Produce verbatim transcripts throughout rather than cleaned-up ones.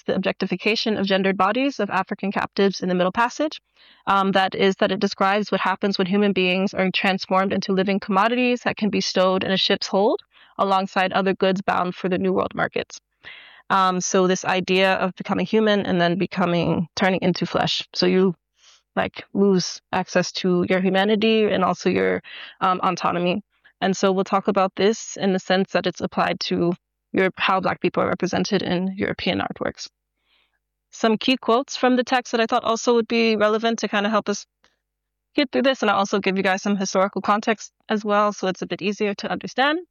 the objectification of gendered bodies of African captives in the Middle Passage. Um, that is that it describes what happens when human beings are transformed into living commodities that can be stowed in a ship's hold alongside other goods bound for the New World markets. Um, so this idea of becoming human and then becoming, turning into flesh. So you like lose access to your humanity and also your um, autonomy. And so we'll talk about this in the sense that it's applied to Europe, how Black people are represented in European artworks. Some key quotes from the text that I thought also would be relevant to kind of help us get through this, and I'll also give you guys some historical context as well, so it's a bit easier to understand.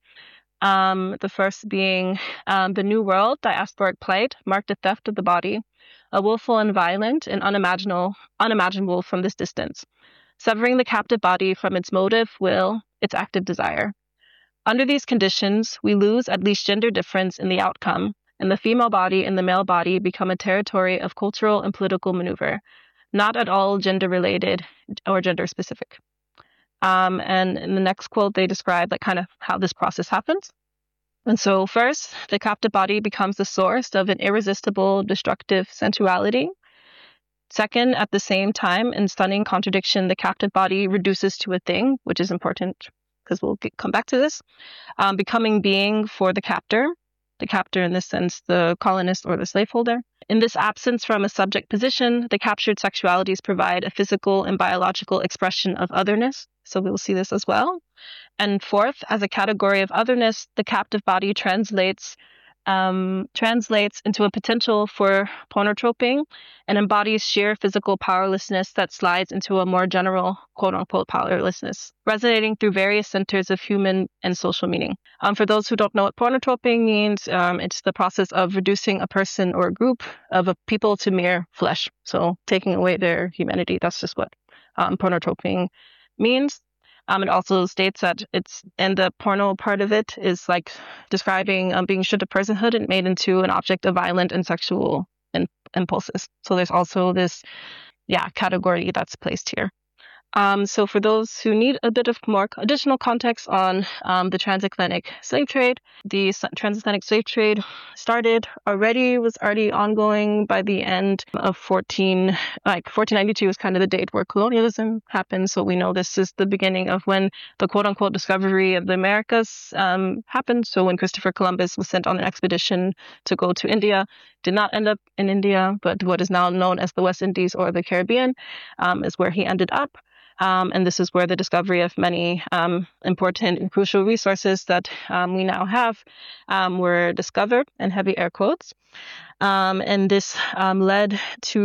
Um, the first being um, the New World diasporic plight marked a theft of the body, a willful and violent and unimaginable, unimaginable from this distance, severing the captive body from its motive, will, its active desire. Under these conditions, we lose at least gender difference in the outcome, and the female body and the male body become a territory of cultural and political maneuver, not at all gender-related or gender-specific. Um, and in the next quote, they describe like kind of how this process happens. And so first, the captive body becomes the source of an irresistible, destructive sensuality. Second, at the same time, in stunning contradiction, the captive body reduces to a thing, which is important because we'll get, come back to this, um, becoming being for the captor. The captor, in this sense, the colonist or the slaveholder. In this absence from a subject position, the captured sexualities provide a physical and biological expression of otherness. So we will see this as well. And fourth, as a category of otherness, the captive body translates um, translates into a potential for pornotroping and embodies sheer physical powerlessness that slides into a more general quote-unquote powerlessness, resonating through various centers of human and social meaning. Um, for those who don't know what pornotroping means, um, it's the process of reducing a person or a group of a people to mere flesh. So taking away their humanity, that's just what um, pornotroping means. Um, it also states that it's, and the porno part of it is like describing um, being stripped of personhood and made into an object of violent and sexual in, impulses. So there's also this, yeah, category that's placed here. Um, so for those who need a bit of more additional context on um, the transatlantic slave trade, the transatlantic slave trade started already, was already ongoing by the end of fourteen, like fourteen ninety-two is kind of the date where colonialism happened. So we know this is the beginning of when the quote unquote discovery of the Americas um, happened. So when Christopher Columbus was sent on an expedition to go to India, did not end up in India, but what is now known as the West Indies or the Caribbean um, is where he ended up. Um, and this is where the discovery of many um, important and crucial resources that um, we now have um, were discovered, in heavy air quotes. Um, and this um, led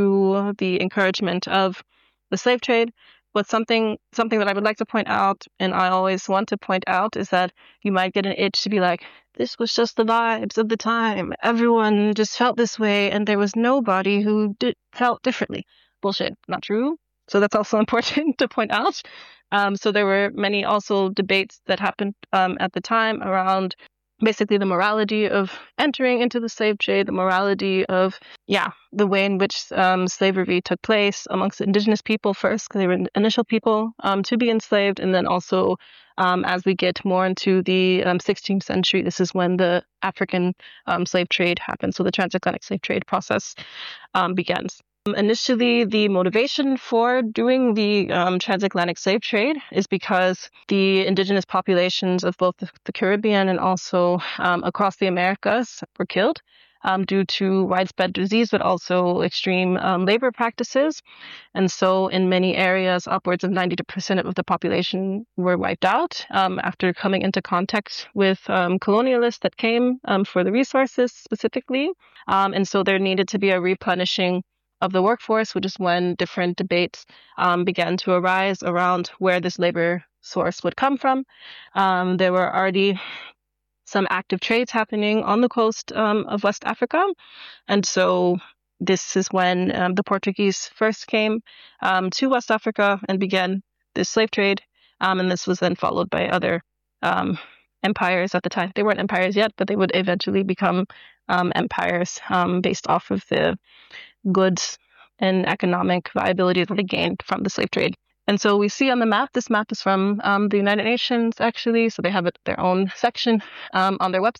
to the encouragement of the slave trade. But something something that I would like to point out, and I always want to point out, is that you might get an itch to be like, this was just the vibes of the time. Everyone just felt this way, and there was nobody who did, felt differently. Bullshit. Not true. So that's also important to point out. Um, so there were many also debates that happened um, at the time around basically the morality of entering into the slave trade, the morality of, yeah, the way in which um, slavery took place amongst indigenous people first, because they were initial people um, to be enslaved. And then also um, as we get more into the um, sixteenth century, this is when the African um, slave trade happened. So the transatlantic slave trade process um, begins. Initially, the motivation for doing the um, transatlantic slave trade is because the indigenous populations of both the, the Caribbean and also um, across the Americas were killed um, due to widespread disease, but also extreme um, labor practices. And so in many areas, upwards of ninety percent of the population were wiped out um, after coming into contact with um, colonialists that came um, for the resources specifically. Um, and so there needed to be a replenishing of the workforce, which is when different debates um, began to arise around where this labor source would come from. Um, there were already some active trades happening on the coast um, of West Africa. And so this is when um, the Portuguese first came um, to West Africa and began this slave trade. Um, and this was then followed by other um, empires at the time. They weren't empires yet, but they would eventually become um, empires um, based off of the goods and economic viability that they gained from the slave trade. And so we see on the map, this map is from um, the United Nations, actually. So they have it, their own section um, on their website.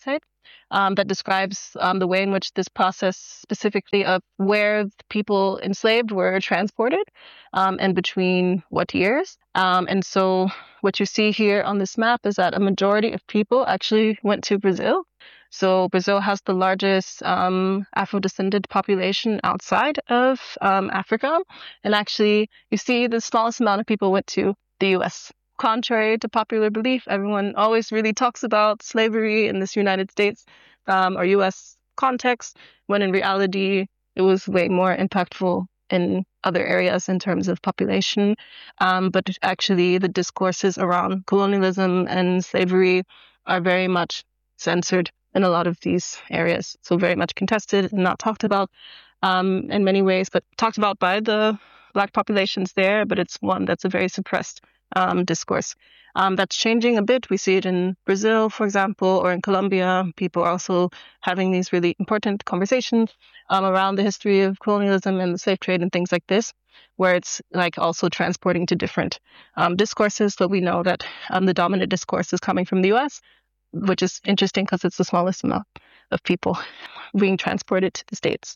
um, that describes um, the way in which this process specifically of where the people enslaved were transported um, and between what years. Um, and so what you see here on this map is that a majority of people actually went to Brazil. So Brazil has the largest um, Afro-descended population outside of um, Africa. And actually, you see the smallest amount of people went to the U S. Contrary to popular belief, everyone always really talks about slavery in this United States um, or U S context, when in reality, it was way more impactful in other areas in terms of population. Um, but actually, the discourses around colonialism and slavery are very much censored in a lot of these areas. So very much contested and not talked about um, in many ways, but talked about by the Black populations there, but it's one that's a very suppressed um, discourse. Um, that's changing a bit. We see it in Brazil, for example, or in Colombia. People are also having these really important conversations um, around the history of colonialism and the slave trade and things like this, where it's like also transporting to different um, discourses. So we know that um, the dominant discourse is coming from the U S, which is interesting because it's the smallest amount of people being transported to the States.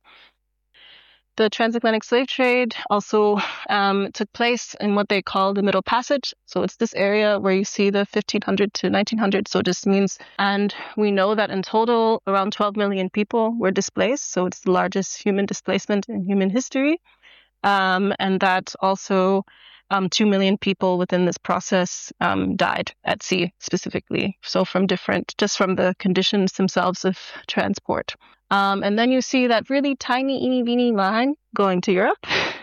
The transatlantic slave trade also um, took place in what they call the Middle Passage. So it's this area where you see the fifteen hundred to nineteen hundred. So this means, and we know that in total, around twelve million people were displaced. So it's the largest human displacement in human history. Um, and that also um, two million people within this process um, died at sea specifically. So from different, just from the conditions themselves of transport. Um, and then you see that really tiny, eeny, weeny line going to Europe.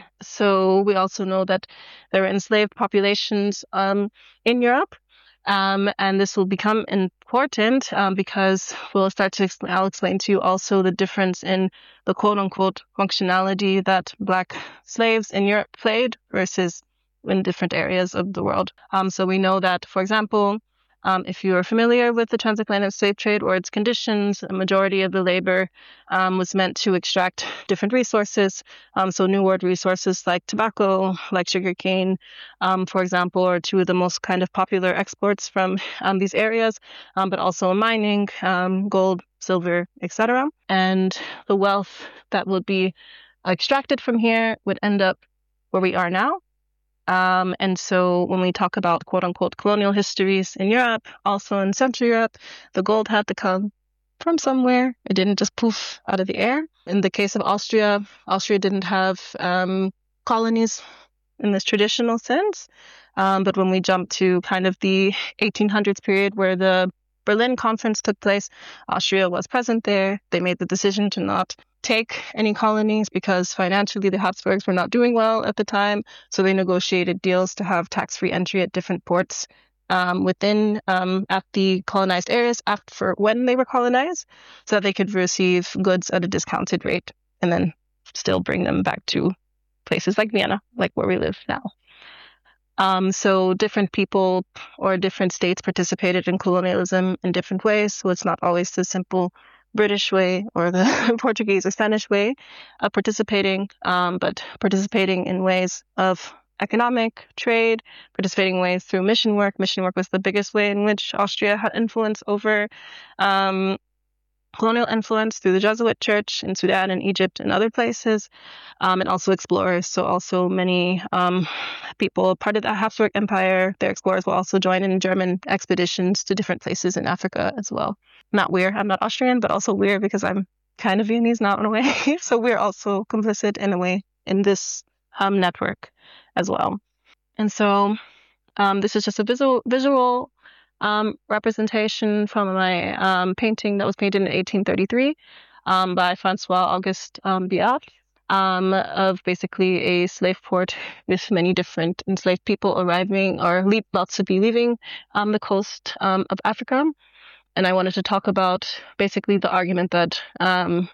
So we also know that there are enslaved populations um, in Europe. Um, and this will become important um, because we'll start to, explain, I'll explain to you also the difference in the quote unquote functionality that Black slaves in Europe played versus in different areas of the world. Um, so we know that, for example, Um, if you are familiar with the transatlantic slave trade or its conditions, a majority of the labor um, was meant to extract different resources. Um, so New World resources like tobacco, like sugarcane, um, for example, are two of the most kind of popular exports from um, these areas, um, but also mining, um, gold, silver, et cetera. And the wealth that would be extracted from here would end up where we are now. Um, and so when we talk about quote unquote colonial histories in Europe, also in Central Europe, the gold had to come from somewhere. It didn't just poof out of the air. In the case of Austria, Austria didn't have um, colonies in this traditional sense. Um, but when we jump to kind of the eighteen hundreds period where the Berlin Conference took place, Austria was present there. They made the decision to not take any colonies because financially the Habsburgs were not doing well at the time. So they negotiated deals to have tax-free entry at different ports um, within um, at the colonized areas after when they were colonized, so that they could receive goods at a discounted rate and then still bring them back to places like Vienna, like where we live now. Um, so different people or different states participated in colonialism in different ways. So it's not always the simple British way or the Portuguese or Spanish way of participating, um, but participating in ways of economic trade, participating in ways through mission work. Mission work was the biggest way in which Austria had influence over um, colonial influence through the Jesuit church in Sudan and Egypt and other places, um, and also explorers. So also many um, people, part of the Habsburg Empire, their explorers will also join in German expeditions to different places in Africa as well. Not weird, I'm not Austrian, but also weird because I'm kind of Viennese now in a way. So we're also complicit in a way in this um, network as well. And so um, this is just a visual, visual Um, representation from my um, painting that was painted in eighteen thirty-three um, by Francois Auguste um, Biard um, of basically a slave port with many different enslaved people arriving or le- lots to be leaving um, the coast um, of Africa. And I wanted to talk about basically the argument that um,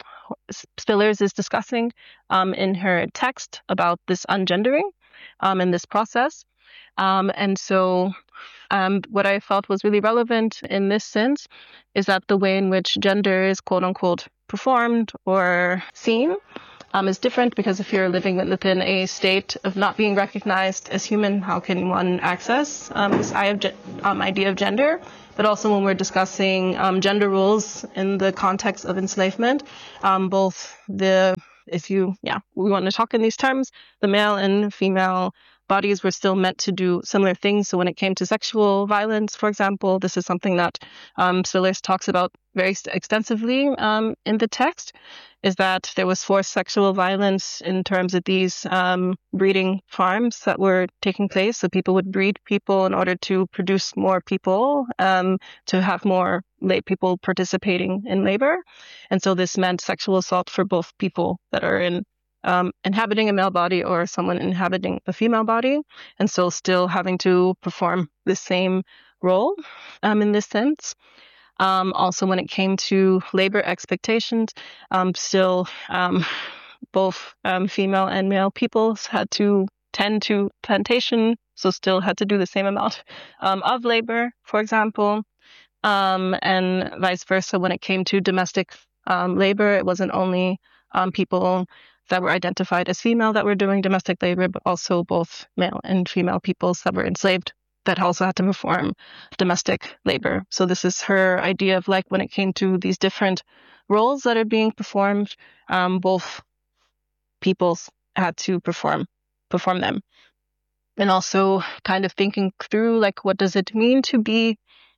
Spillers is discussing um, in her text about this ungendering um, in this process. Um, and so um, what I felt was really relevant in this sense is that the way in which gender is quote unquote performed or seen um, is different, because if you're living within a state of not being recognized as human, how can one access um, this um, idea of gender? but also when we're discussing um, gender roles in the context of enslavement, um, both the, if you, yeah, we want to talk in these terms, the male and female bodies were still meant to do similar things. So when it came to sexual violence, for example, this is something that um, Stillers talks about very extensively um, in the text, is that there was forced sexual violence in terms of these um, breeding farms that were taking place. So people would breed people in order to produce more people, um, to have more lay people participating in labor. And so this meant sexual assault for both people that are in Um, inhabiting a male body or someone inhabiting a female body, and so still having to perform the same role um, in this sense. Um, also, when it came to labor expectations, um, still um, both um, female and male peoples had to tend to plantation, so still had to do the same amount um, of labor, for example, um, and vice versa. When it came to domestic um, labor, it wasn't only um, people that were identified as female that were doing domestic labor, but also both male and female peoples that were enslaved that also had to perform domestic labor. So this is her idea of like when it came to these different roles that are being performed, um, both peoples had to perform perform them. And also kind of thinking through like what does it mean to be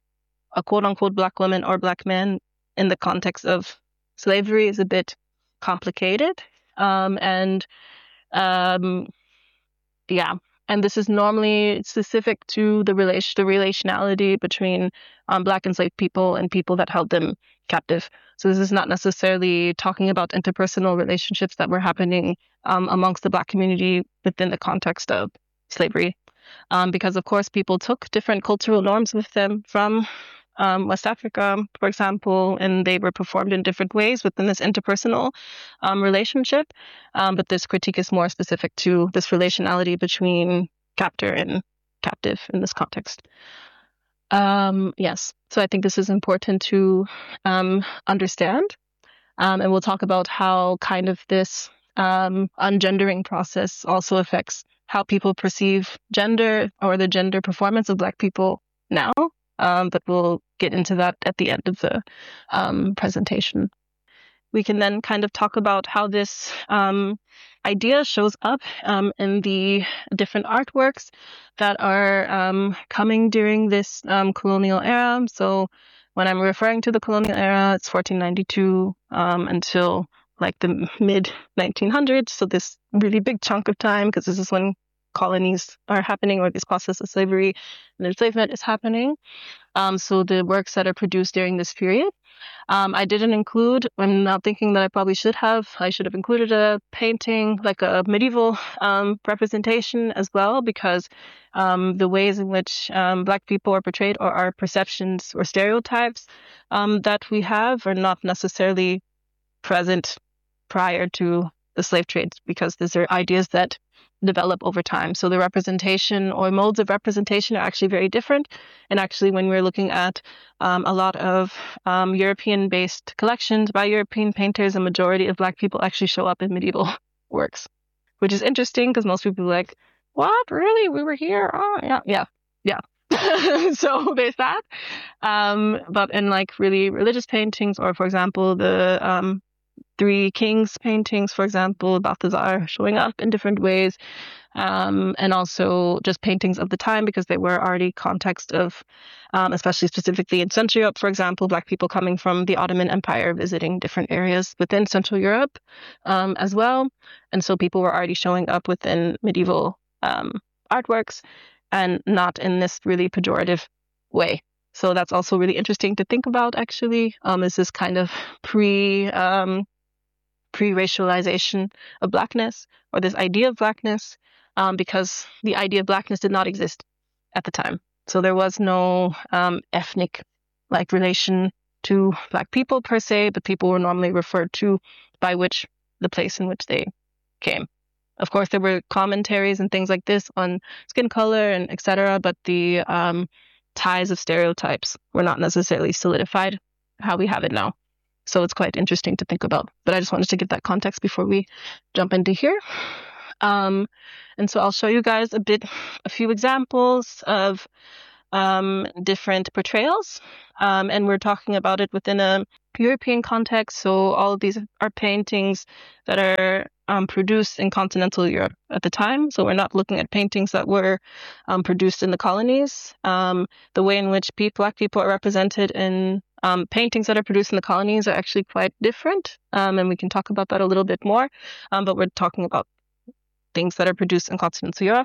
a quote unquote black woman or black man in the context of slavery is a bit complicated. Um, and um, yeah, and this is normally specific to the relation, the relationality between um, black enslaved people and people that held them captive. So this is not necessarily talking about interpersonal relationships that were happening um, amongst the black community within the context of slavery, um, because of course people took different cultural norms with them from Um, West Africa, for example, and they were performed in different ways within this interpersonal um, relationship. Um, but this critique is more specific to this relationality between captor and captive in this context. Um, yes, so I think this is important to um, understand. Um, and we'll talk about how kind of this um, ungendering process also affects how people perceive gender or the gender performance of Black people now. Um, but we'll get into that at the end of the um, presentation. We can then kind of talk about how this um, idea shows up um, in the different artworks that are um, coming during this um, colonial era. So when I'm referring to the colonial era, it's fourteen ninety-two um, until like the mid nineteen hundreds. So this really big chunk of time, because this is when colonies are happening, or this process of slavery and enslavement is happening. Um, so the works that are produced during this period. Um, I didn't include, I'm now thinking that I probably should have, I should have included a painting, like a medieval um, representation as well, because um, the ways in which um, Black people are portrayed, or our perceptions or stereotypes um, that we have, are not necessarily present prior to the slave trade, because these are ideas that develop over time. So the representation or modes of representation are actually very different. And actually, when we're looking at um, a lot of um, European-based collections by European painters, a majority of Black people actually show up in medieval works, which is interesting because most people are like, what? Really? We were here? Oh, yeah, yeah, yeah. So there's that. Um, but in like really religious paintings, or for example, the um, Three Kings paintings, for example, Balthazar showing up in different ways, um, and also just paintings of the time, because they were already context of, um, especially specifically in Central Europe, for example, Black people coming from the Ottoman Empire visiting different areas within Central Europe um, as well. And so people were already showing up within medieval um, artworks, and not in this really pejorative way. So that's also really interesting to think about, actually, um, is this kind of pre um, pre-racialization of Blackness, or this idea of Blackness, um, because the idea of Blackness did not exist at the time. So there was no um, ethnic like relation to Black people per se, but people were normally referred to by which the place in which they came. Of course, there were commentaries and things like this on skin color and et cetera, but the um, ties of stereotypes were not necessarily solidified how we have it now. So it's quite interesting to think about. But I just wanted to give that context before we jump into here. Um, and so I'll show you guys a bit, a few examples of um, different portrayals. Um, and we're talking about it within a European context. So all of these are paintings that are um, produced in continental Europe at the time. So we're not looking at paintings that were um, produced in the colonies. Um, the way in which people, Black people are represented in um, paintings that are produced in the colonies are actually quite different. Um, and we can talk about that a little bit more. Um, but we're talking about things that are produced in continental Europe.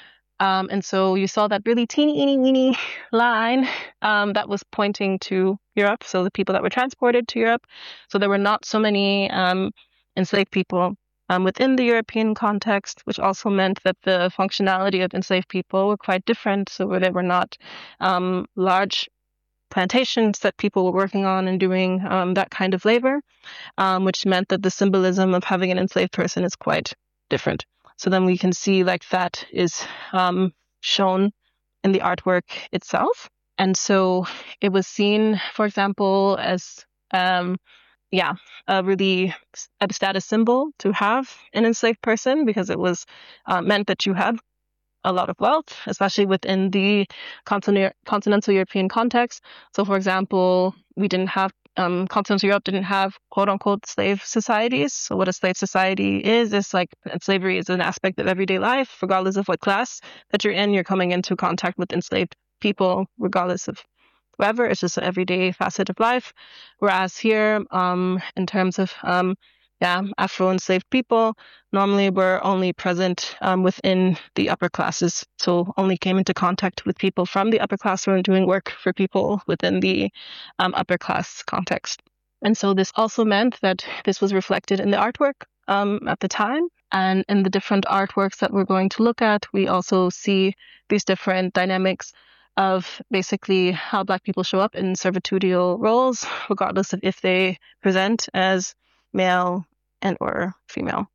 Um, and so you saw that really teeny, teeny, weeny line um, that was pointing to Europe. So the people that were transported to Europe. So there were not so many um, enslaved people um, within the European context, which also meant that the functionality of enslaved people were quite different. So where there were not um, large plantations that people were working on and doing um, that kind of labor, um, which meant that the symbolism of having an enslaved person is quite different. So then we can see like that is um, shown in the artwork itself. And so it was seen, for example, as, um, yeah, a really a status symbol to have an enslaved person, because it was uh, meant that you had a lot of wealth, especially within the continental, continental European context. So, for example, we didn't have Um, continental Europe didn't have quote unquote slave societies. So what a slave society is, is like slavery is an aspect of everyday life, regardless of what class that you're in. You're coming into contact with enslaved people, regardless of whoever. It's just an everyday facet of life. Whereas here, um, in terms of um, yeah, Afro-enslaved people, normally were only present um, within the upper classes. So only came into contact with people from the upper class who were doing work for people within the um, upper class context. And so this also meant that this was reflected in the artwork um, at the time. And in the different artworks that we're going to look at, we also see these different dynamics of basically how Black people show up in servitudial roles, regardless of if they present as male and or female.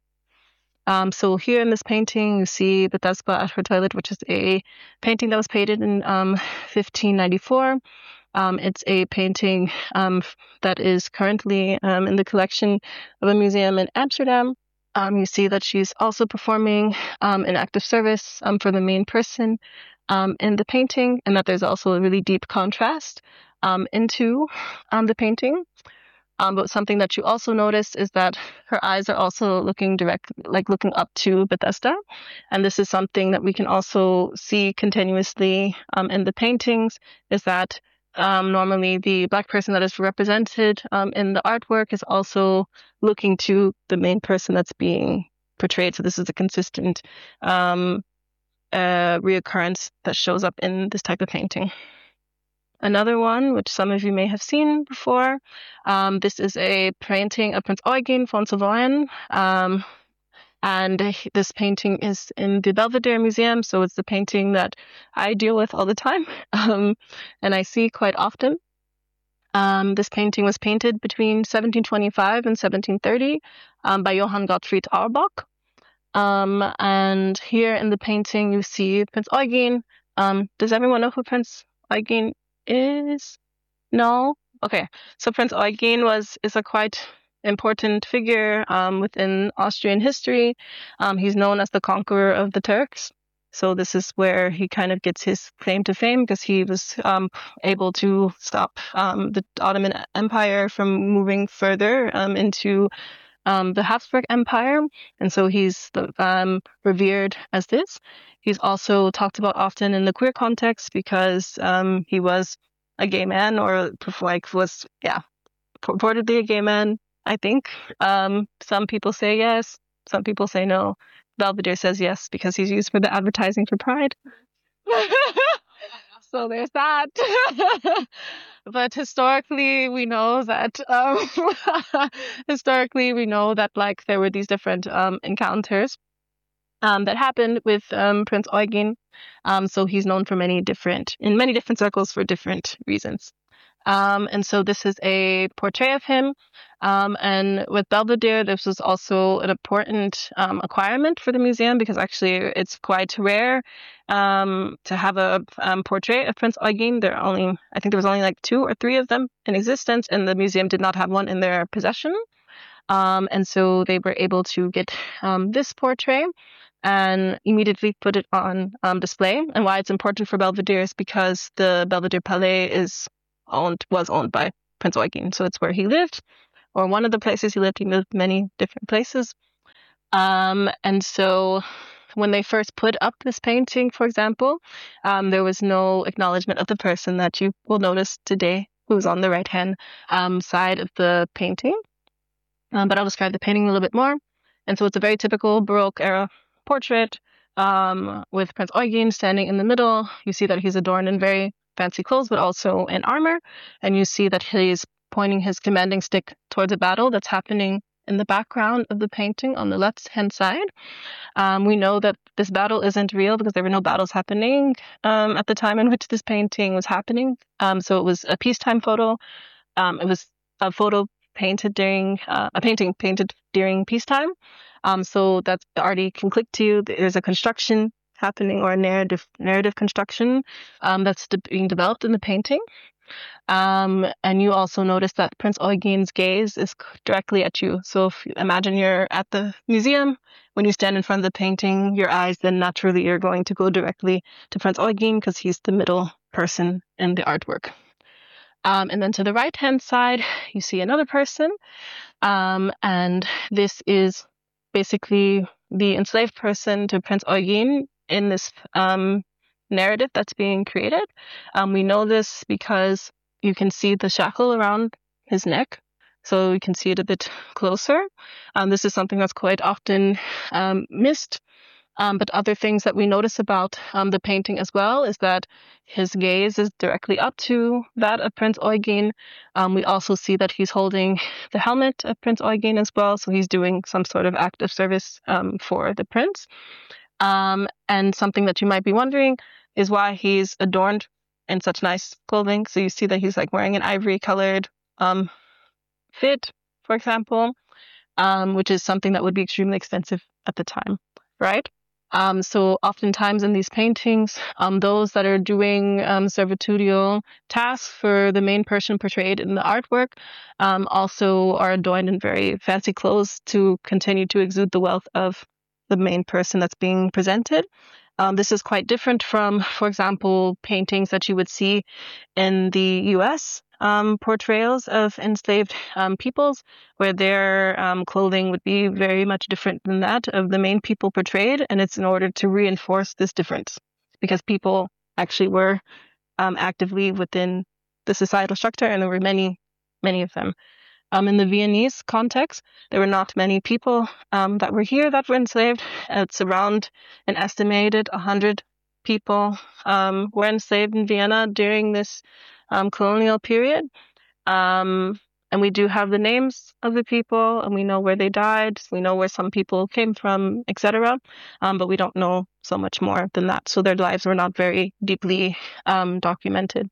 Um, so here in this painting, you see Bethesda at her toilet, which is a painting that was painted in um, fifteen ninety-four. Um, it's a painting um, that is currently um, in the collection of a museum in Amsterdam. Um, you see that she's also performing um, an active service um, for the main person um, in the painting, and that there's also a really deep contrast um, into um, the painting. Um, but something that you also notice is that her eyes are also looking direct, like looking up to Bethesda. And this is something that we can also see continuously um, in the paintings, is that um, normally the Black person that is represented um, in the artwork is also looking to the main person that's being portrayed. So this is a consistent um, uh, reoccurrence that shows up in this type of painting. Another one, which some of you may have seen before, um, this is a painting of Prince Eugen von Savoyen. Um, and this painting is in the Belvedere Museum, so it's the painting that I deal with all the time um, and I see quite often. Um, this painting was painted between seventeen twenty-five and seventeen thirty um, by Johann Gottfried Auerbach. Um, and here in the painting, you see Prince Eugen. Um, does everyone know who Prince Eugen is? No? Okay. So Prince Eugen was is a quite important figure um, within Austrian history. Um, he's known as the conqueror of the Turks. So this is where he kind of gets his claim to fame, because he was um, able to stop um, the Ottoman Empire from moving further um, into um, the Habsburg Empire. And so he's um, revered as this. He's also talked about often in the queer context because um, he was a gay man, or like was, yeah, purportedly a gay man, I think. Um, some people say yes, some people say no. Belvedere says yes because he's used for the advertising for Pride. So there's that. But historically, we know that um, historically we know that like there were these different um, encounters um, that happened with um, Prince Eugen. Um, so he's known for many different in many different circles for different reasons. Um, and so this is a portrait of him. Um, and with Belvedere, this was also an important um, acquirement for the museum, because actually it's quite rare um, to have a um, portrait of Prince Eugen. There are only, I think there was only like two or three of them in existence, and the museum did not have one in their possession. Um, and so they were able to get um, this portrait. and immediately put it on um, display. And why it's important for Belvedere is because the Belvedere Palais is owned was owned by Prince Eugen, so it's where he lived, or one of the places he lived. He lived many different places, um, and so when they first put up this painting, for example, um, there was no acknowledgement of the person that you will notice today, who's on the right hand um, side of the painting. Um, but I'll describe the painting a little bit more. And so it's a very typical Baroque era portrait um, with Prince Eugen standing in the middle. You see that he's adorned in very fancy clothes, but also in armor. And you see that he's pointing his commanding stick towards a battle that's happening in the background of the painting on the left-hand side. Um, we know that this battle isn't real because there were no battles happening um, at the time in which this painting was happening. Um, so it was a peacetime photo. Um, it was a photo painted during uh, a painting painted during peacetime. Um, so that already can click to you. There's a construction happening, or a narrative narrative construction um, that's de- being developed in the painting. Um, and you also notice that Prince Eugen's gaze is directly at you. So if you imagine you're at the museum, when you stand in front of the painting, your eyes then naturally are going to go directly to Prince Eugen because he's the middle person in the artwork. Um, and then to the right-hand side, you see another person. Um, and this is basically the enslaved person to Prince Eugen in this um, narrative that's being created. Um, we know this because you can see the shackle around his neck. So you can see it a bit closer. Um, this is something that's quite often um, missed. Um, but other things that we notice about um, the painting as well is that his gaze is directly up to that of Prince Eugen. Um, we also see that he's holding the helmet of Prince Eugen as well, so he's doing some sort of act of service um, for the prince. Um, and something that you might be wondering is why he's adorned in such nice clothing. So you see that he's like wearing an ivory-colored um, fit, for example, um, which is something that would be extremely expensive at the time, right? Um, so oftentimes in these paintings, um, those that are doing um, servitorial tasks for the main person portrayed in the artwork um, also are adorned in very fancy clothes to continue to exude the wealth of the main person that's being presented. Um, this is quite different from, for example, paintings that you would see in the U S um, portrayals of enslaved um, peoples, where their um, clothing would be very much different than that of the main people portrayed. And it's in order to reinforce this difference, because people actually were um, actively within the societal structure, and there were many, many of them. Um, in the Viennese context, there were not many people um, that were here that were enslaved. It's around an estimated one hundred people um, were enslaved in Vienna during this um, colonial period. Um, and we do have the names of the people, and we know where they died. We know where some people came from, et cetera. Um, but we don't know so much more than that. So their lives were not very deeply um, documented.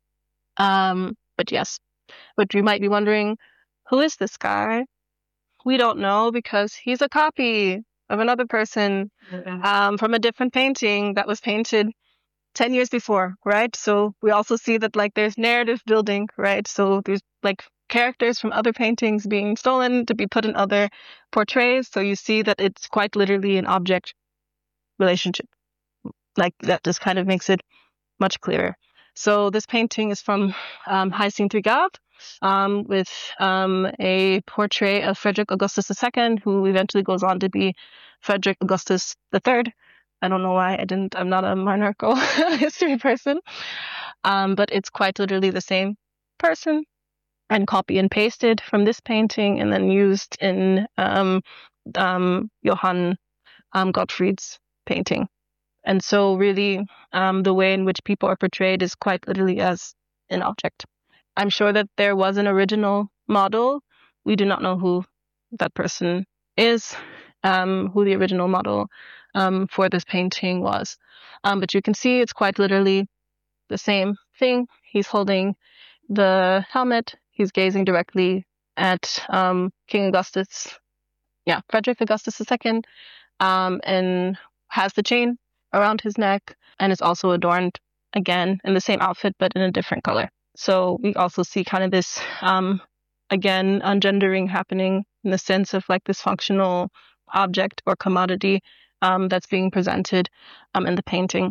Um, but yes, but you might be wondering, who is this guy? We don't know because he's a copy of another person um, from a different painting that was painted ten years before, right? So we also see that like there's narrative building, right? So there's like characters from other paintings being stolen to be put in other portraits. So you see that it's quite literally an object relationship. Like that just kind of makes it much clearer. So this painting is from um, Hyacinthe Rigaud, um, with um, a portrait of Frederick Augustus the Second, who eventually goes on to be Frederick Augustus the Third. I don't know why I didn't. I'm not a monarchical history person, um, but it's quite literally the same person, and copy and pasted from this painting, and then used in um, um, Johann um, Gottfried's painting. And so really um, the way in which people are portrayed is quite literally as an object. I'm sure that there was an original model. We do not know who that person is, um, who the original model um, for this painting was. Um, but you can see it's quite literally the same thing. He's holding the helmet. He's gazing directly at um, King Augustus, yeah, Frederick Augustus the Second, um, and has the chain around his neck, and is also adorned again in the same outfit but in a different color. So we also see kind of this um again ungendering happening in the sense of like this functional object or commodity um, that's being presented um, in the painting.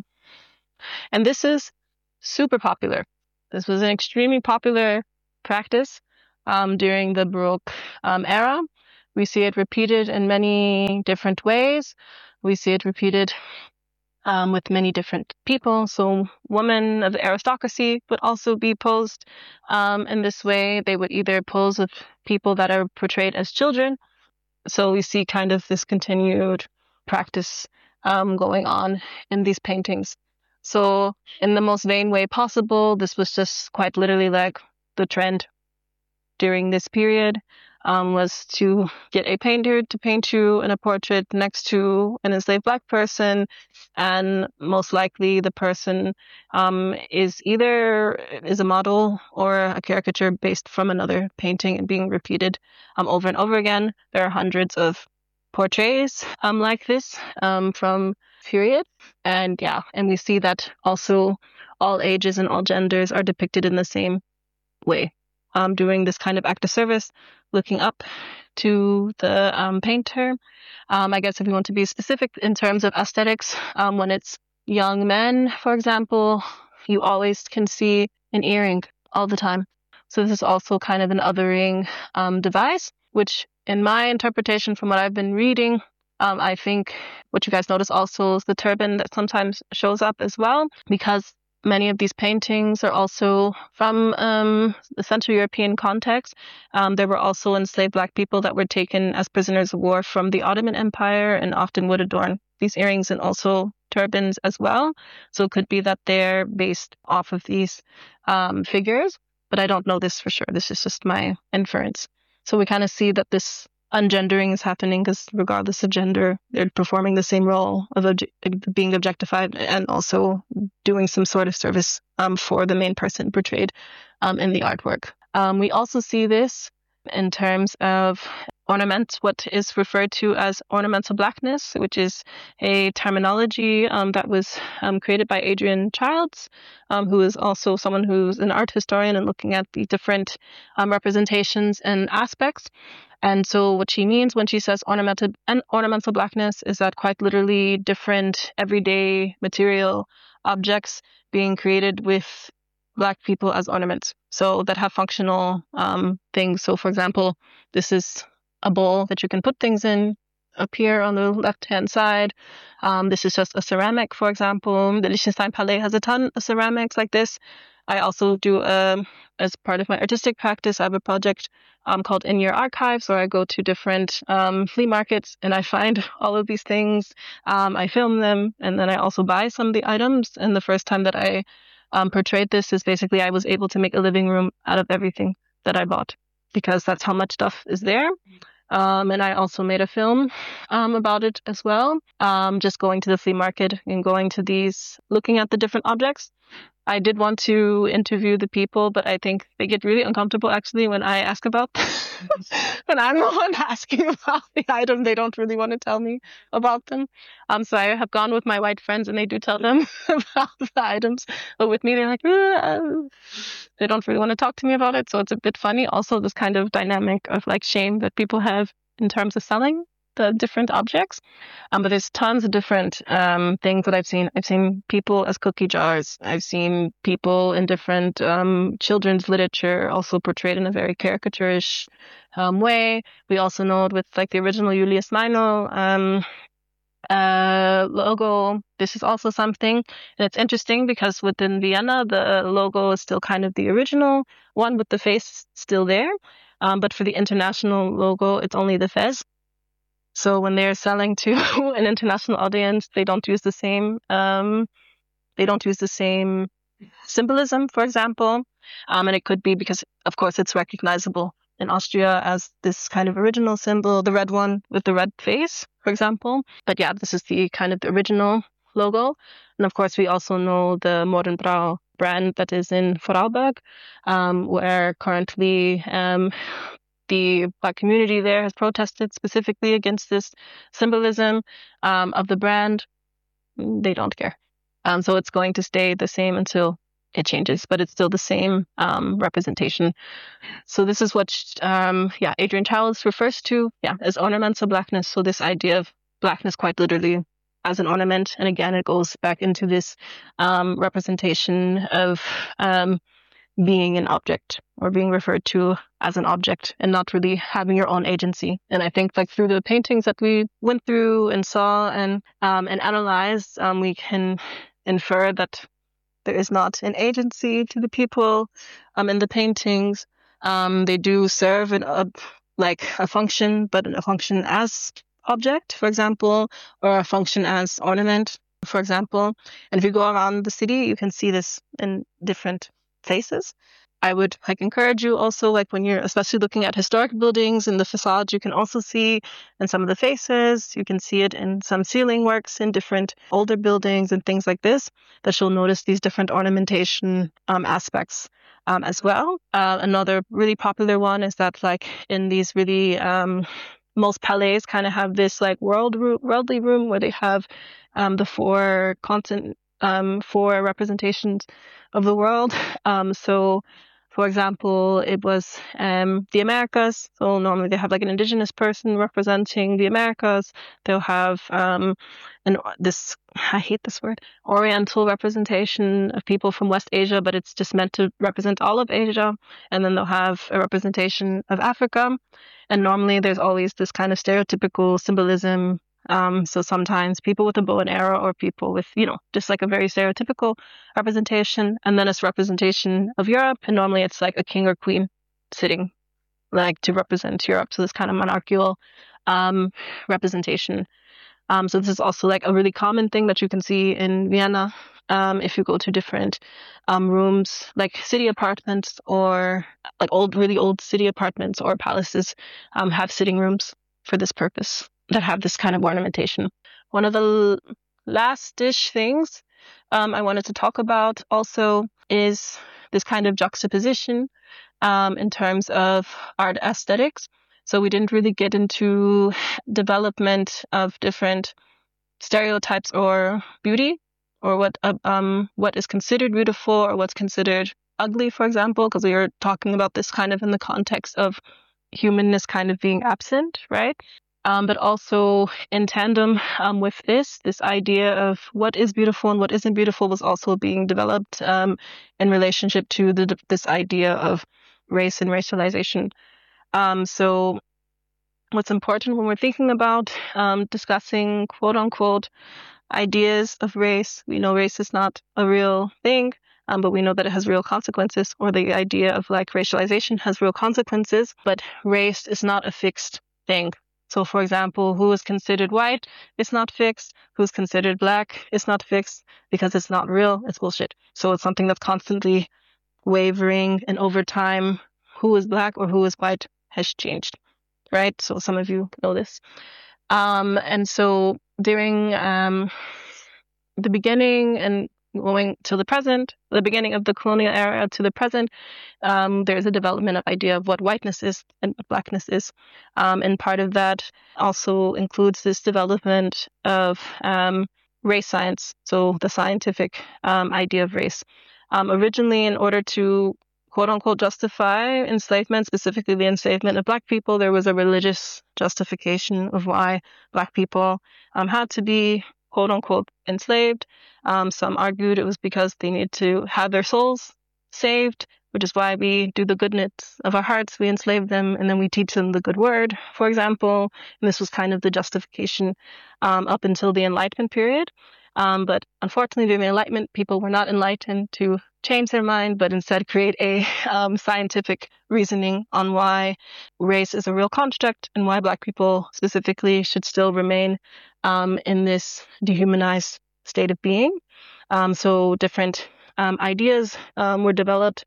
And this is super popular. This was an extremely popular practice um, during the Baroque um, era. We see it repeated in many different ways. We see it repeated um, with many different people. So women of the aristocracy would also be posed um, in this way. They would either pose with people that are portrayed as children. So we see kind of this continued practice um, going on in these paintings. So in the most vain way possible, this was just quite literally like the trend during this period um, was to get a painter to paint you in a portrait next to an enslaved Black person. And most likely the person um, is either is a model or a caricature based from another painting and being repeated um, over and over again. There are hundreds of portraits um, like this um, from period. And yeah, and we see that also all ages and all genders are depicted in the same way. Um, doing this kind of act of service, looking up to the um, painter. Um, I guess if you want to be specific in terms of aesthetics, um, when it's young men, for example, you always can see an earring all the time. So this is also kind of an othering um, device, which in my interpretation from what I've been reading, um, I think what you guys notice also is the turban that sometimes shows up as well, because many of these paintings are also from um, the Central European context. Um, there were also enslaved Black people that were taken as prisoners of war from the Ottoman Empire and often would adorn these earrings and also turbans as well. So it could be that they're based off of these um, figures, but I don't know this for sure. This is just my inference. So we kind of see that this ungendering is happening because regardless of gender, they're performing the same role of obje- being objectified and also doing some sort of service um, for the main person portrayed um, in the artwork. Um, we also see this in terms of ornament, what is referred to as ornamental Blackness, which is a terminology um, that was um, created by Adrienne Childs, um, who is also someone who's an art historian and looking at the different um, representations and aspects. And so what she means when she says ornamental and ornamental Blackness is that quite literally different everyday material objects being created with Black people as ornaments. So that have functional um, things. So for example, this is a bowl that you can put things in up here on the left-hand side. Um, this is just a ceramic, for example. The Liechtenstein Palais has a ton of ceramics like this. I also do, um, as part of my artistic practice, I have a project um, called In Your Archives, where I go to different um, flea markets and I find all of these things. Um, I film them, and then I also buy some of the items. And the first time that I um, portrayed this is basically I was able to make a living room out of everything that I bought, because that's how much stuff is there. Um, and I also made a film um, about it as well, um, just going to the flea market and going to these, looking at the different objects. I did want to interview the people, but I think they get really uncomfortable actually when I ask about them. When I'm the one asking about the item, they don't really want to tell me about them. Um, so I have gone with my white friends and they do tell them about the items. But with me, they're like, uh, they don't really want to talk to me about it. So it's a bit funny. Also, this kind of dynamic of like shame that people have in terms of selling the different objects. Um, but there's tons of different um, things that I've seen. I've seen people as cookie jars. I've seen people in different um, children's literature also portrayed in a very caricaturish um, way. We also know it with like the original Julius Meinl um, uh, logo. This is also something. And it's interesting because within Vienna, the logo is still kind of the original one with the face still there. Um, but for the international logo, it's only the fez. So when they're selling to an international audience, they don't use the same, um, they don't use the same symbolism, for example. Um, and it could be because, of course, it's recognizable in Austria as this kind of original symbol, the red one with the red face, for example. But yeah, this is the kind of the original logo. And of course, we also know the Morgenbrau brand that is in Vorarlberg, um, where currently um, the Black community there has protested specifically against this symbolism um, of the brand. They don't care. Um, so it's going to stay the same until it changes, but it's still the same um, representation. So this is what, um, yeah, Adrienne Childs refers to, yeah, as ornamental Blackness. So this idea of Blackness quite literally as an ornament. And again, it goes back into this um, representation of um, being an object or being referred to as an object and not really having your own agency. And I think like through the paintings that we went through and saw and um, and analyzed, um, we can infer that there is not an agency to the people um, in the paintings. Um, they do serve an, a, like a function, but a function as object, for example, or a function as ornament, for example. And if you go around the city, you can see this in different places. I would like encourage you also, like when you're especially looking at historic buildings in the facades, you can also see in some of the faces, you can see it in some ceiling works in different older buildings and things like this, that you'll notice these different ornamentation um, aspects um, as well. Uh, another really popular one is that like in these really, um, most palais kind of have this like world ro- worldly room where they have um, the four continent, um, four representations of the world. Um, so For example, it was um, the Americas. So normally they have like an indigenous person representing the Americas. They'll have um, an this I hate this word Oriental representation of people from West Asia, but it's just meant to represent all of Asia. And then they'll have a representation of Africa. And normally there's always this kind of stereotypical symbolism. Um, so sometimes people with a bow and arrow, or people with, you know, just like a very stereotypical representation. And then it's representation of Europe. And normally it's like a king or queen sitting like to represent Europe. So this kind of monarchical um, representation. Um, so this is also like a really common thing that you can see in Vienna. Um, if you go to different um, rooms, like city apartments or like old, really old city apartments or palaces um, have sitting rooms for this purpose that have this kind of ornamentation. One of the l- last-ish things um, I wanted to talk about also is this kind of juxtaposition um, in terms of art aesthetics. So we didn't really get into development of different stereotypes or beauty, or what uh, um what is considered beautiful or what's considered ugly, for example, because we were talking about this kind of in the context of humanness kind of being absent, right? Um, but also in tandem um, with this, this idea of what is beautiful and what isn't beautiful was also being developed um, in relationship to the, this idea of race and racialization. Um, so what's important when we're thinking about um, discussing quote unquote ideas of race, we know race is not a real thing, um, but we know that it has real consequences, or the idea of like racialization has real consequences, but race is not a fixed thing. So, for example, who is considered white is not fixed. Who's considered black is not fixed because it's not real. It's bullshit. So it's something that's constantly wavering, and over time, who is black or who is white has changed, right? So some of you know this. Um, and so during um, the beginning and going to the present, the beginning of the colonial era to the present, um, there's a development of idea of what whiteness is and what blackness is. Um, and part of that also includes this development of um, race science, so the scientific um, idea of race. Um, originally, in order to quote unquote justify enslavement, specifically the enslavement of Black people, there was a religious justification of why Black people um, had to be quote unquote enslaved. Um, some argued it was because they need to have their souls saved, which is why we do the goodness of our hearts. We enslave them and then we teach them the good word, for example. And this was kind of the justification um, up until the Enlightenment period. Um, but unfortunately, during the Enlightenment, people were not enlightened to change their mind, but instead create a um, scientific reasoning on why race is a real construct and why Black people specifically should still remain um, in this dehumanized state of being. Um, so different um, ideas um, were developed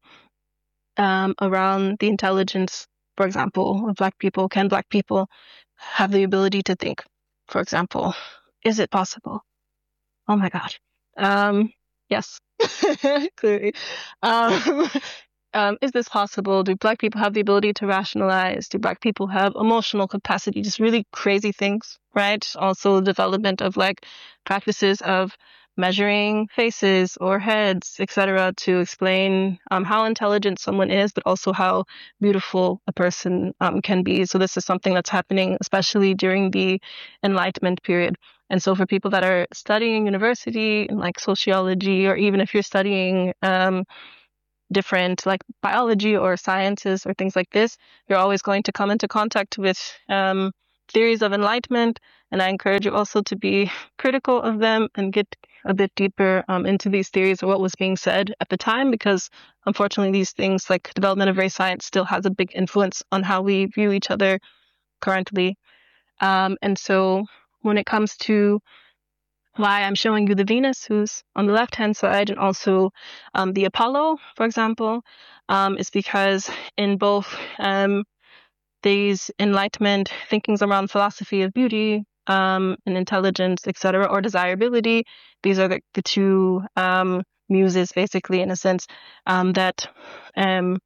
um, around the intelligence, for example, of Black people. Can Black people have the ability to think, for example? Is it possible? Oh my God. Um, yes, clearly. Um, um, is this possible? Do Black people have the ability to rationalize? Do Black people have emotional capacity? Just really crazy things, right? Also, the development of like practices of measuring faces or heads, et cetera, to explain um, how intelligent someone is, but also how beautiful a person um, can be. So this is something that's happening, especially during the Enlightenment period. And so for people that are studying university and like sociology, or even if you're studying um, different like biology or sciences or things like this, you're always going to come into contact with um, theories of enlightenment. And I encourage you also to be critical of them and get a bit deeper um, into these theories or what was being said at the time, because unfortunately these things like development of race science still has a big influence on how we view each other currently. Um, and so when it comes to why I'm showing you the Venus, who's on the left-hand side, and also um, the Apollo, for example, um, is because in both um, these Enlightenment thinkings around philosophy of beauty um, and intelligence, et cetera, or desirability, these are the, the two um, muses, basically, in a sense, um, that um,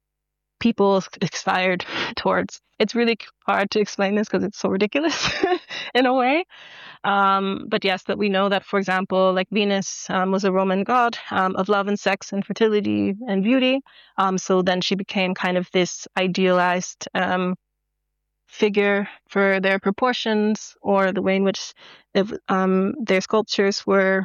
people aspired towards. It's really hard to explain this because it's so ridiculous in a way. Um, but yes, that we know that, for example, like Venus um, was a Roman god um, of love and sex and fertility and beauty. Um, so then she became kind of this idealized um, figure for their proportions, or the way in which it, um, their sculptures were,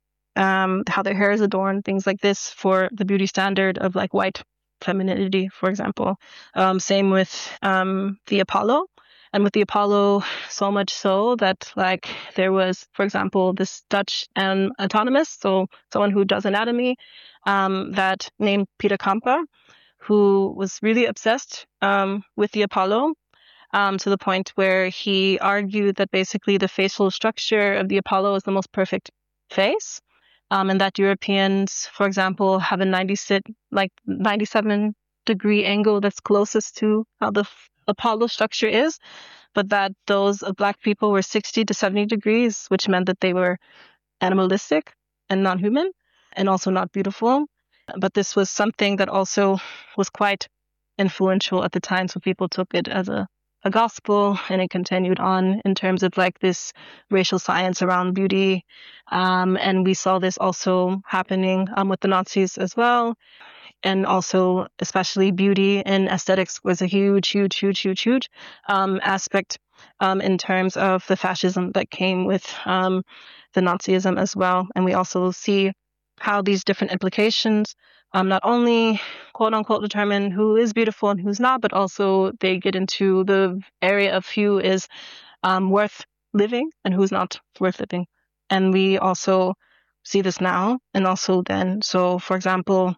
um, how their hair is adorned, things like this, for the beauty standard of like white femininity, for example. Um, same with um, the Apollo. And with the Apollo, so much so that like there was, for example, this Dutch um, anatomist, so someone who does anatomy, um, that named Peter Kamper, who was really obsessed um, with the Apollo, um, to the point where he argued that basically the facial structure of the Apollo is the most perfect face, um, and that Europeans, for example, have a ninety-six, like ninety-seven degree angle that's closest to how the Apollo structure is, but that those of Black people were sixty to seventy degrees, which meant that they were animalistic and non-human, and also not beautiful. But this was something that also was quite influential at the time, so people took it as a, a gospel, and it continued on in terms of like this racial science around beauty. Um, and we saw this also happening um, with the Nazis as well. And also, especially beauty and aesthetics was a huge, huge, huge, huge, huge um, aspect um, in terms of the fascism that came with um, the Nazism as well. And we also see how these different implications um, not only, quote unquote, determine who is beautiful and who's not, but also they get into the area of who is um, worth living and who's not worth living. And we also see this now and also then. So, for example,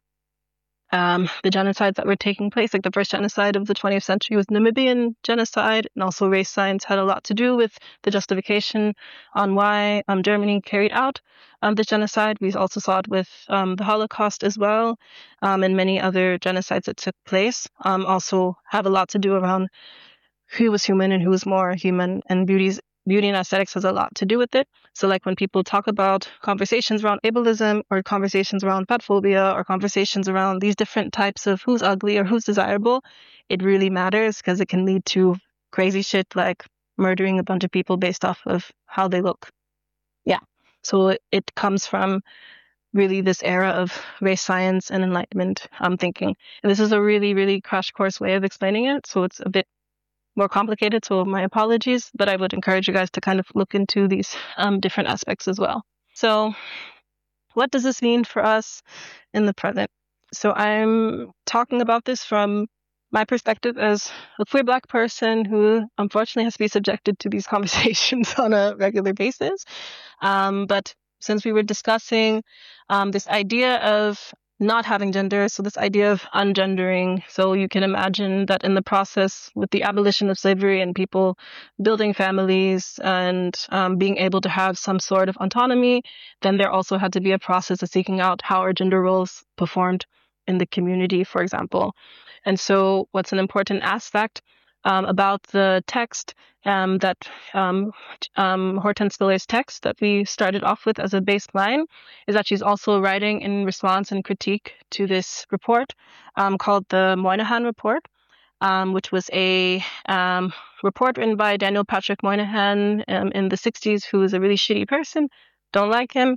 Um, the genocides that were taking place, like the first genocide of the twentieth century was Namibian genocide, and also race science had a lot to do with the justification on why um, Germany carried out um, the genocide. We also saw it with um, the Holocaust as well, um, and many other genocides that took place. Um, also have a lot to do around who was human and who was more human, and beauty's beauty and aesthetics has a lot to do with it. So like when people talk about conversations around ableism, or conversations around fat phobia, or conversations around these different types of who's ugly or who's desirable, it really matters, because it can lead to crazy shit like murdering a bunch of people based off of how they look. Yeah. So it comes from really this era of race science and enlightenment um, thinking. And this is a really, really crash course way of explaining it. So it's a bit more complicated, so my apologies, but I would encourage you guys to kind of look into these um, different aspects as well. So what does this mean for us in the present? So I'm talking about this from my perspective as a queer Black person who unfortunately has to be subjected to these conversations on a regular basis. Um, but since we were discussing um, this idea of not having gender, so this idea of ungendering, so you can imagine that in the process with the abolition of slavery and people building families and um, being able to have some sort of autonomy, then there also had to be a process of seeking out how our gender roles performed in the community, for example. And so what's an important aspect um, about the text um, that um, um, Hortense Spiller's text that we started off with as a baseline is that she's also writing in response and critique to this report um, called the Moynihan Report, um, which was a um, report written by Daniel Patrick Moynihan um, in the sixties, who was a really shitty person. Don't like him.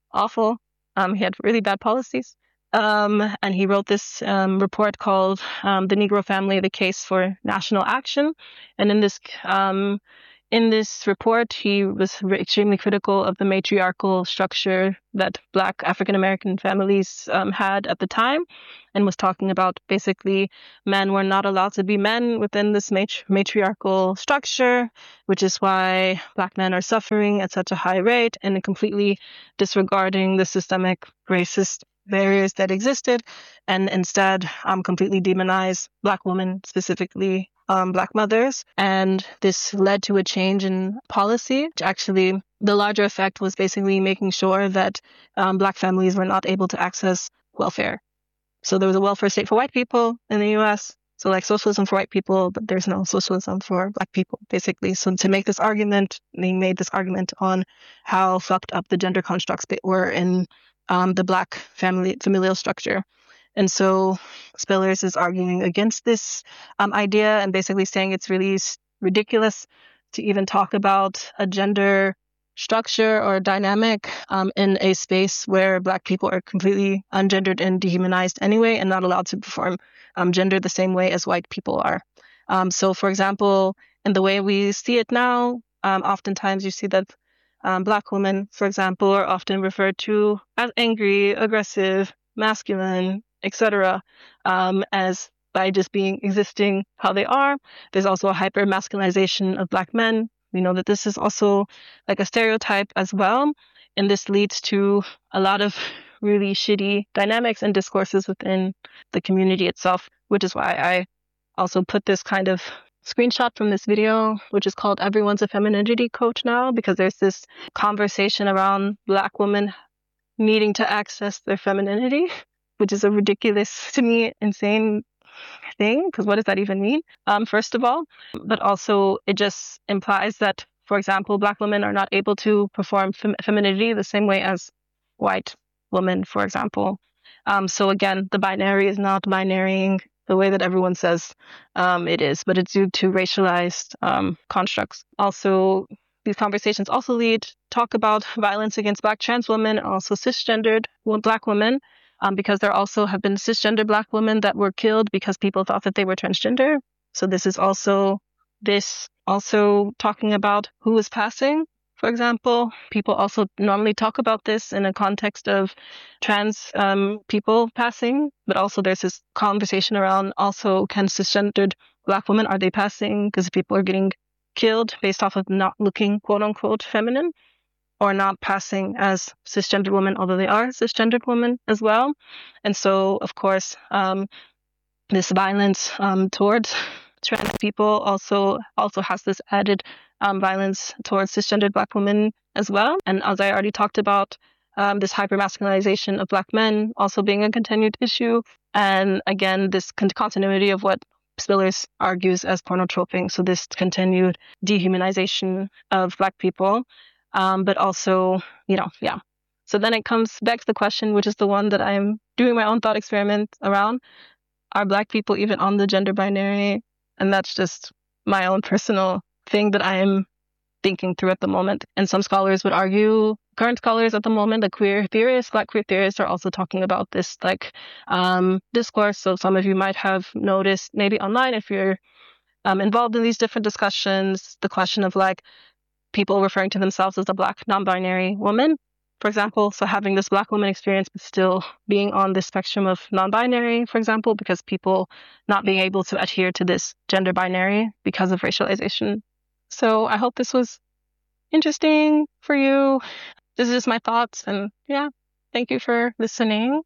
awful. Um, he had really bad policies. Um, and he wrote this um, report called um, The Negro Family, the Case for National Action. And in this um, in this report, he was extremely critical of the matriarchal structure that Black African-American families um, had at the time, and was talking about basically men were not allowed to be men within this matri- matriarchal structure, which is why Black men are suffering at such a high rate, and completely disregarding the systemic racist barriers that existed, and instead um, completely demonize Black women, specifically um, Black mothers. And this led to a change in policy, which actually the larger effect was basically making sure that um, Black families were not able to access welfare. So there was a welfare state for white people in the U S, so like socialism for white people, but there's no socialism for Black people, basically. So to make this argument, they made this argument on how fucked up the gender constructs were in um, the Black family familial structure. And so Spillers is arguing against this um, idea and basically saying it's really ridiculous to even talk about a gender structure or dynamic um, in a space where Black people are completely ungendered and dehumanized anyway, and not allowed to perform um, gender the same way as white people are. Um, so, for example, in the way we see it now, um, oftentimes you see that um, Black women, for example, are often referred to as angry, aggressive, masculine, et cetera, um, as by just being existing how they are. There's also a hyper masculinization of Black men. We know that this is also like a stereotype as well. And this leads to a lot of really shitty dynamics and discourses within the community itself, which is why I also put this kind of screenshot from this video, which is called Everyone's a Femininity Coach Now, because there's this conversation around Black women needing to access their femininity, which is a ridiculous, to me, insane thing, because what does that even mean? Um, first of all, but also it just implies that, for example, Black women are not able to perform fem- femininity the same way as white women, for example. Um, so again, the binary is not binarying the way that everyone says um, it is, but it's due to racialized um, constructs. Also, these conversations also lead talk about violence against Black trans women, also cisgendered Black women, um, because there also have been cisgender Black women that were killed because people thought that they were transgender. So this is also this also talking about who is passing. For example, people also normally talk about this in a context of trans um, people passing, but also there's this conversation around also can cisgendered Black women, are they passing? Because people are getting killed based off of not looking quote unquote feminine or not passing as cisgendered women, although they are cisgendered women as well. And so, of course, um, this violence um, towards trans people also also has this added um, violence towards cisgendered Black women as well. And as I already talked about, um, this hypermasculinization of Black men also being a continued issue. And again, this con- continuity of what Spillers argues as pornotroping. So this continued dehumanization of Black people, um, but also, you know, yeah. So then it comes back to the question, which is the one that I'm doing my own thought experiment around. Are Black people even on the gender binary? And that's just my own personal thing that I am thinking through at the moment. And some scholars would argue, current scholars at the moment, the queer theorists, Black queer theorists, are also talking about this like um, discourse. So some of you might have noticed maybe online, if you're um, involved in these different discussions, the question of like people referring to themselves as a Black non-binary woman, for example. So having this Black woman experience, but still being on the spectrum of non-binary, for example, because people not being able to adhere to this gender binary because of racialization. So I hope this was interesting for you. This is just my thoughts. And yeah, thank you for listening.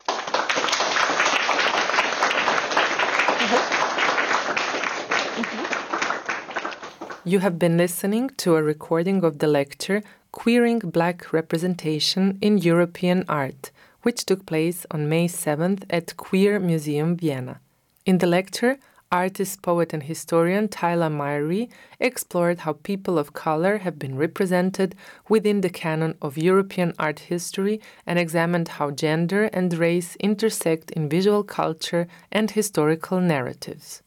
You have been listening to a recording of the lecture Queering Black Representation in European Art, which took place on May seventh at Queer Museum Vienna. In the lecture, artist, poet, and historian Tyler Myrie explored how people of color have been represented within the canon of European art history and examined how gender and race intersect in visual culture and historical narratives.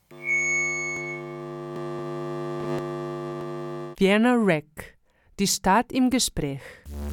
Vienna Rec, die Stadt im Gespräch.